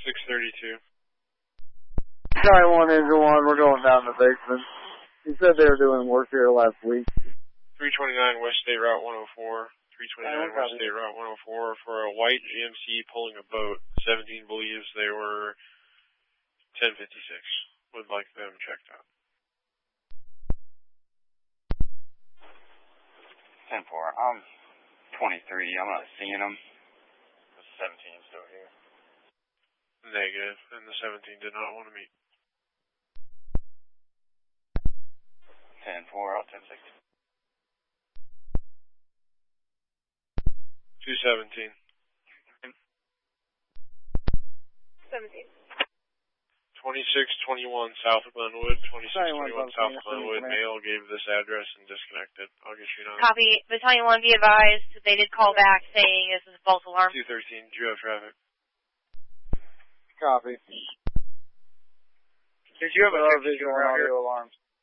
632. Sorry, 1 Angel 1, we're going down the basement. He said they were doing work here last week. 329 West State Route 104. 329 West State Route 104 for a white GMC pulling a boat. 17 believes they were 1056. Would like them checked out. 10-4. I'm 23. I'm not seeing them. The 17 is still here. Negative, and the 17 did not want to meet. 10-4. I'll 10-6. 217. 17. 2621 South Glenwood. 2621 South Glenwood. Male gave this address and disconnected. I'll get you another. Copy. Battalion 1, be advised. They did call back saying this is a false alarm. 213. Do you have traffic? Copy. Did you have a visual and audio alarms?